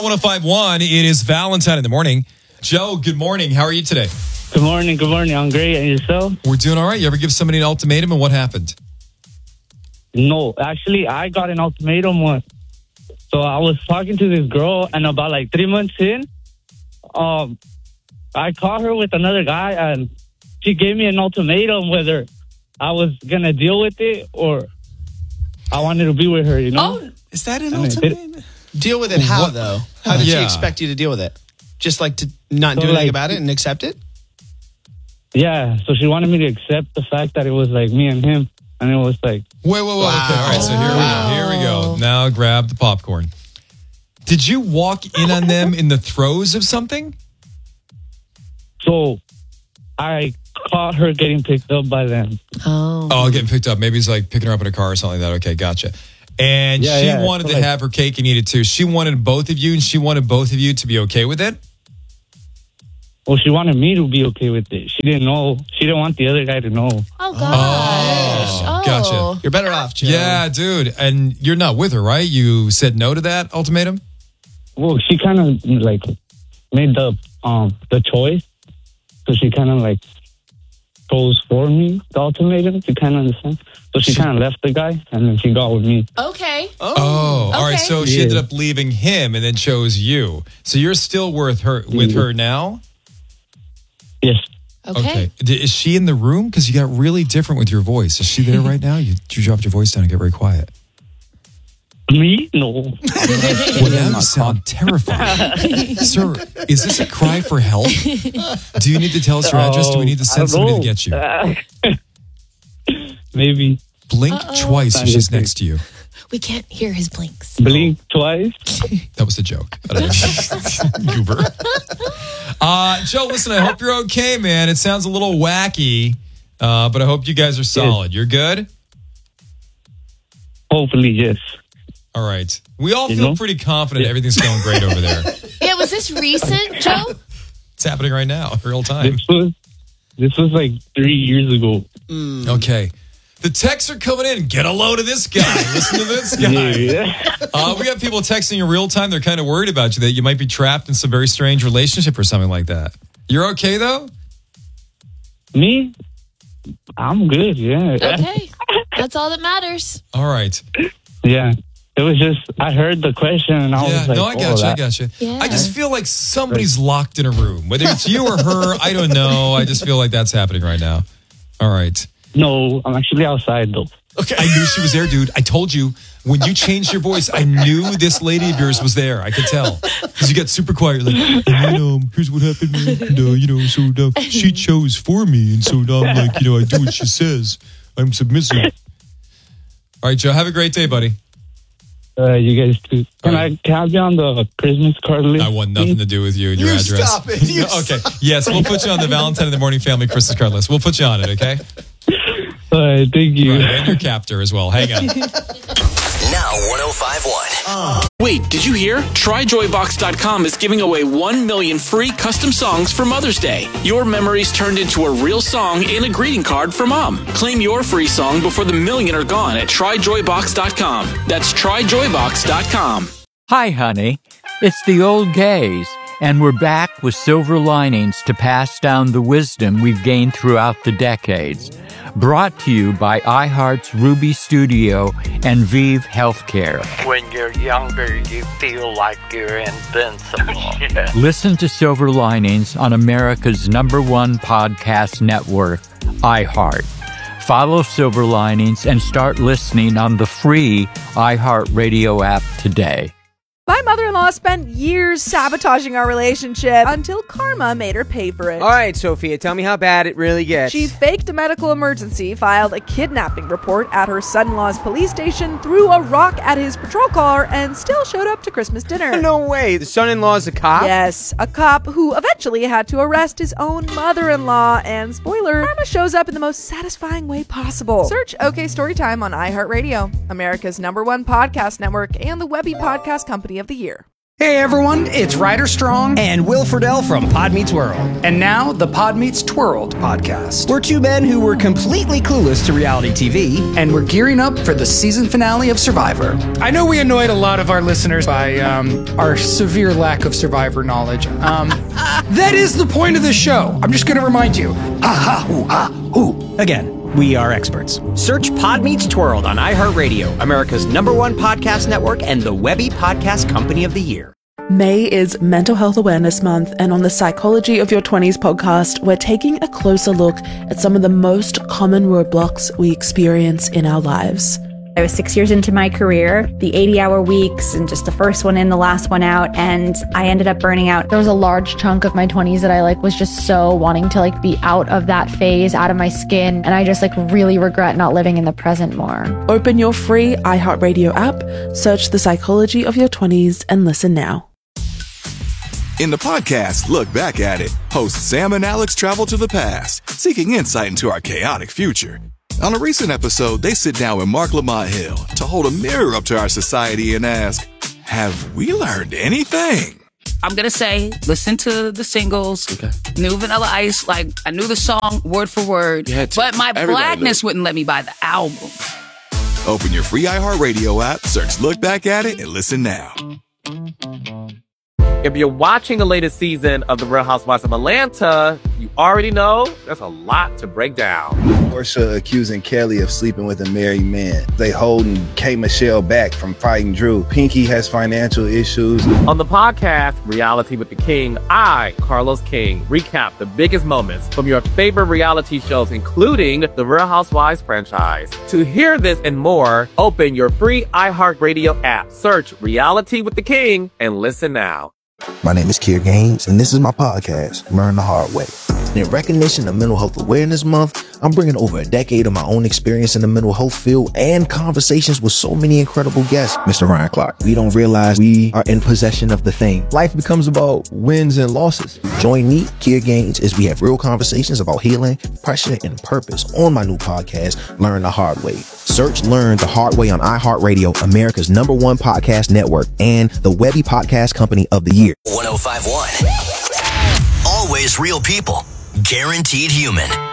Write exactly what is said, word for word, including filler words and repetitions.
one oh five point one. It is Valentine in the morning. Joe, good morning. How are you today? Good morning. Good morning. I'm great. And yourself? We're doing all right. You ever give somebody an ultimatum and what happened? No, actually, I got an ultimatum once. So I was talking to this girl, and about like three months in, um, I caught her with another guy, and she gave me an ultimatum whether I was going to deal with it or I wanted to be with her, you know? Oh, is that an I mean, ultimatum? Deal with it how, What? though? How did Yeah. she expect you to deal with it? Just like to not So, do anything like- about it and accept it? Yeah, so she wanted me to accept the fact that it was like me and him, and it was like, Wait, wait, wait. Wow. Okay, all right. So here we go. Here we go. Now grab the popcorn. Did you walk in on them in the throes of something? so I caught her getting picked up by them. Oh. Oh, getting picked up. Maybe he's like picking her up in a car or something like that. Okay, gotcha. And Yeah, she yeah, wanted so to like- have her cake and eat it too. She wanted both of you, and she wanted both of you to be okay with it. Well, she wanted me to be okay with it. She didn't know. She didn't want the other guy to know. Oh, gosh. Oh, Oh. gotcha. You're better off, Joe. Yeah, dude. And you're not with her, right? You said no to that ultimatum? Well, she kind of like made the um the choice, so she kind of like chose for me the ultimatum. You kind of understand? So she She- kind of left the guy, and then she got with me. Okay. Oh, all right. Okay. So she Yeah. ended up leaving him and then chose you. So you're still with her with Yeah. her now? Yes. Okay. D- Is she in the room? Because you got really different with your voice. Is she there right now? You, you dropped your voice down and get very quiet. Me? No. Well, now you sound terrified. Sir, is this a cry for help? Do you need to tell us your address? Do we need to send somebody to get you? Maybe Blink Uh-oh. twice if she's next to you. We can't hear his blinks. blink twice. That was a joke. I don't know. Goober. Uh, Joe, listen, I hope you're okay, man. It sounds a little wacky, uh, but I hope you guys are solid. You're good? Hopefully, yes. All right. We all You feel know? pretty confident everything's going great over there. Yeah, was this recent, Joe? It's happening right now, real time. This was this was like three years ago. Okay. The texts are coming in. Get a load of this guy. Listen to this guy. Yeah. Uh, we got people texting in real time. They're kind of worried about you, that you might be trapped in some very strange relationship or something like that. You're okay, though? Me? I'm good. Yeah. Okay. That's all that matters. All right. Yeah. It was just I heard the question and I Yeah, was like, no, I oh, got you. I that- got you. Yeah. I just feel like somebody's locked in a room. Whether it's you or her, I don't know. I just feel like that's happening right now. All right. No, I'm actually outside though. Okay. I knew she was there, dude. I told you when you changed your voice, I knew this lady of yours was there. I could tell because you got super quiet. You're like, and then, um, here's what happened, man. And, uh, you know, so uh, she chose for me, and so now I'm like, you know, I do what she says. I'm submissive. All right, Joe. Have a great day, buddy. Uh, you guys too. Can All right. I can I be on the Christmas card list? I want nothing to do with you and your You address. stop it. You okay. Yes, we'll put you on the Valentine in the Morning Family Christmas card list. We'll put you on it, okay? All right, thank you. Right, and your captor as well. Hang on. Now one oh five point one. Wait, did you hear? Try joy box dot com is giving away one million free custom songs for Mother's Day. Your memories turned into a real song and a greeting card for Mom. Claim your free song before the million are gone at try joy box dot com. That's try joy box dot com. Hi, honey. It's the old gays, and we're back with silver linings to pass down the wisdom we've gained throughout the decades. Brought to you by iHeart's Ruby Studio and Vive Healthcare. When you're younger, you feel like you're invincible. Yeah. Listen to Silver Linings on America's number one podcast network, iHeart. Follow Silver Linings and start listening on the free iHeartRadio app today. My mother-in-law spent years sabotaging our relationship until karma made her pay for it. All right, Sophia, tell me how bad it really gets. She faked a medical emergency, filed a kidnapping report at her son-in-law's police station, threw a rock at his patrol car, and still showed up to Christmas dinner. No way. The son-in-law's a cop? Yes, a cop who eventually had to arrest his own mother-in-law. And spoiler, karma shows up in the most satisfying way possible. Search OK Storytime on iHeartRadio, America's number one podcast network and the Webby Podcast Company of the Year. Hey everyone, it's Ryder Strong and Will Friedle from Pod Meets World. And now the Pod Meets Twirled podcast. We're two men who were completely clueless to reality T V. And we're gearing up for the season finale of Survivor. I know we annoyed a lot of our listeners by um, our severe lack of Survivor knowledge. Um, that is the point of the show. I'm just going to remind you. Ah, ha, ooh, ah, ooh. Again. We are experts. Search Pod Meets Twirled on iHeartRadio, America's number one podcast network and the Webby Podcast Company of the Year. May is Mental Health Awareness Month, and on the Psychology of Your twenties podcast, we're taking a closer look at some of the most common roadblocks we experience in our lives. I was six years into my career, the eighty-hour weeks, and just the first one in, the last one out, and I ended up burning out. There was a large chunk of my twenties that I like was just so wanting to like be out of that phase, out of my skin, and I just like really regret not living in the present more. Open your free iHeartRadio app, search The Psychology of Your twenties, and listen now. In the podcast, Look Back at It, hosts Sam and Alex travel to the past, seeking insight into our chaotic future. On a recent episode, they sit down with Mark Lamont Hill to hold a mirror up to our society and ask, have we learned anything? I'm going to say, listen to the singles, okay. New Vanilla Ice, like I knew the song word for word, but my blackness wouldn't let me buy the album. Open your free iHeartRadio app, search Look Back at It, and listen now. If you're watching the latest season of The Real Housewives of Atlanta, you already know there's a lot to break down. Porsha accusing Kelly of sleeping with a married man. They holding K. Michelle back from fighting Drew. Pinky has financial issues. On the podcast, Reality with the King, I, Carlos King, recap the biggest moments from your favorite reality shows, including the Real Housewives franchise. To hear this and more, open your free iHeartRadio app, search Reality with the King, and listen now. My name is Kier Gaines, and this is my podcast, Learn the Hard Way. In recognition of Mental Health Awareness Month, I'm bringing over a decade of my own experience in the mental health field and conversations with so many incredible guests. Mister Ryan Clark, we don't realize we are in possession of the thing. Life becomes about wins and losses. Join me, Kier Gaines, as we have real conversations about healing, pressure, and purpose on my new podcast, Learn the Hard Way. Search Learn the Hard Way on iHeartRadio, America's number one podcast network, and the Webby Podcast Company of the Year. one oh five point one. Always real people. Guaranteed human.